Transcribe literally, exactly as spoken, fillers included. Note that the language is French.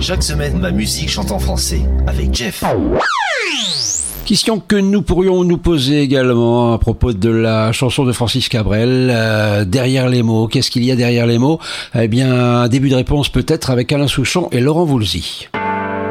Chaque semaine, ma musique chante en français avec Jeff. Question que nous pourrions nous poser également à propos de la chanson de Francis Cabrel, euh, Derrière les mots. Qu'est-ce qu'il y a derrière les mots ? Eh bien, un début de réponse peut-être avec Alain Souchon et Laurent Voulzy.